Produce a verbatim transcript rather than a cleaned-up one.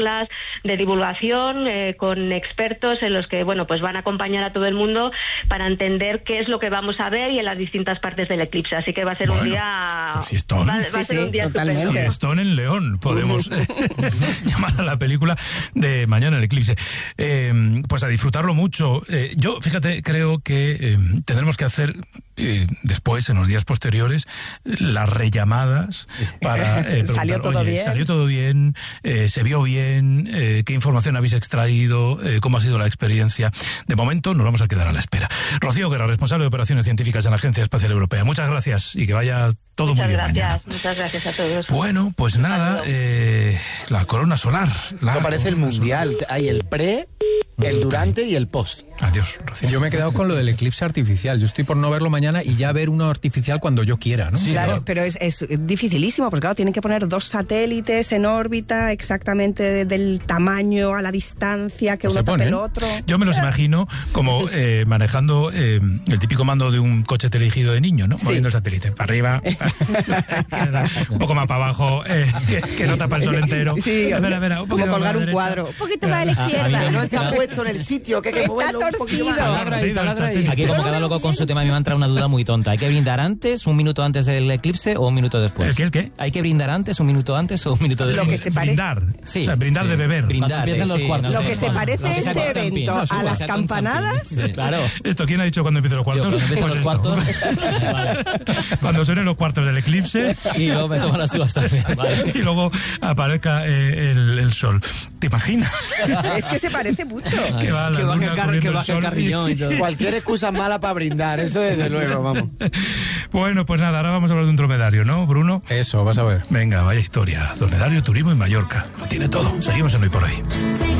de divulgación eh, con expertos en los que, bueno, pues van a acompañar a todo el mundo para entender qué es lo que vamos a ver y en las distintas partes del eclipse. Así que va a ser bueno, un día... Fiestón. Va, va sí, a ser sí, un día totalmente. estupendo. Fiestón en León, podemos eh, llamar a la película de Mañana el eclipse. Eh, pues a disfrutarlo mucho. Eh, yo, fíjate, creo que eh, tendremos que hacer eh, después, en los días posteriores, las rellamadas para eh, ¿Salió todo oye, bien? ¿Salió todo bien? Eh, ¿Se vio bien? Eh, ¿Qué información habéis extraído? Eh, ¿Cómo ha sido la experiencia? De momento nos vamos a quedar a la espera. Rocío Guerra, responsable de operaciones científicas en la Agencia Espacial Europea. Muchas gracias y que vaya todo muchas muy bien gracias, mañana. Muchas gracias a todos. Bueno, pues nada, eh, la corona solar. La Esto parece el mundial. Hay el pre, el durante y el post. Adiós, Rocío. Yo me he quedado con lo del eclipse artificial. Yo estoy por no verlo mañana y ya ver uno artificial cuando yo quiera, ¿no? Sí, claro, pero es, es dificilísimo, porque claro, tienen que poner dos satélites en órbita exactamente de, del tamaño a la distancia que ¿No uno se tape ponen? el otro. Yo me los imagino como eh, manejando eh, el típico mando de un coche teledirigido de niño, ¿no? Sí. Moviendo el satélite para arriba, un poco más para abajo, eh, que, que no tapa el sol entero. Sí, Espera, espera, un como poquito más a colgar la un derecha. cuadro. Un poquito más a la A- a mí izquierda. me No entra- está puesto en el sitio, que hay que Está moverlo un poquito más. torcido. Taladra ahí, taladra ahí. Aquí, como cada loco con su tema, a mí me ha entrado una duda muy tonta. ¿Hay que brindar antes, un minuto antes del eclipse o un minuto después? ¿El qué, el qué? ¿Hay que brindar antes, un minuto antes o un minuto después? Lo que se pare- Brindar. Sí. O sea, brindar de beber. Brindar, Cuando empiecen eh, los sí, cuartos. no Lo sé. que se parece Lo que sea este con champín. evento No, a suba, las sea con campanadas. champín. Sí, claro. ¿Esto quién ha dicho cuando empiecen los cuartos? Cuando empiecen Pues los esto. cuartos. Vale. Cuando suenen los cuartos del eclipse Y luego me tomo las uvas también. Vale. y luego aparezca eh, el, el sol. ¿Te imaginas? Es que se parece mucho. Que va la Que baje luna el car- cubriendo que el baje el sol. carrillón y todo. Cualquier excusa es mala para brindar, eso desde luego, vamos. Bueno, pues nada, ahora vamos a hablar de un dromedario, ¿no, Bruno? Eso, vas a ver. Venga, vaya historia. Dromedario, turismo en Mallorca. Lo tiene todo. Seguimos en Hoy por Hoy.